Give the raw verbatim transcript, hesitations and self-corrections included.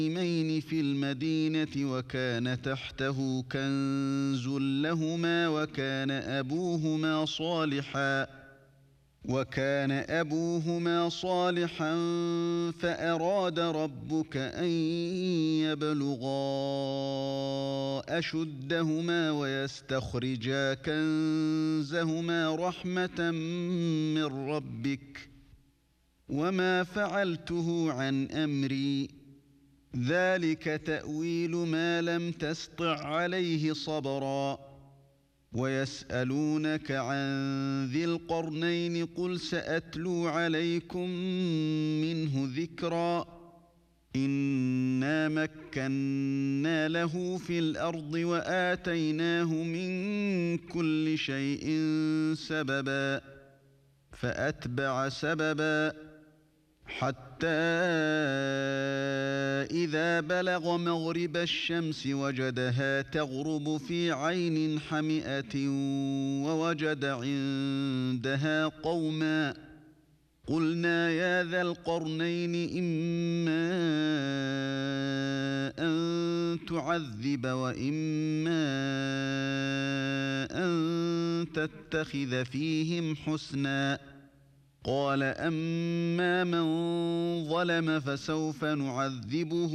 يتيمين في المدينة وكان تحته كنز لهما وكان أبوهما صالحا وكان أبوهما صالحا فأراد ربك أن يبلغا أشدهما ويستخرجا كنزهما رحمة من ربك وما فعلته عن أمري ذلك تأويل ما لم تسطع عليه صبرا ويسألونك عن ذي القرنين قل سأتلو عليكم منه ذكرا إنا مكنا له في الأرض وآتيناه من كل شيء سببا فأتبع سببا حتى إذا بلغ مغرب الشمس وجدها تغرب في عين حمئة ووجد عندها قوما قلنا يا ذا القرنين إما أن تعذب وإما أن تتخذ فيهم حسنا قال أما من ظلم فسوف نعذبه